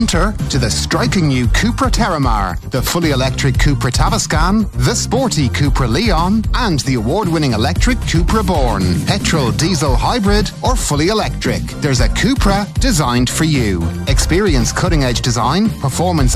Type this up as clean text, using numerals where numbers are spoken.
Enter to the striking new Cupra Terramar, the fully electric Cupra Tavascan, the sporty Cupra Leon, and the award-winning electric Cupra Born. Petrol, diesel, hybrid, or fully electric, there's a Cupra designed for you. Experience cutting-edge design, performance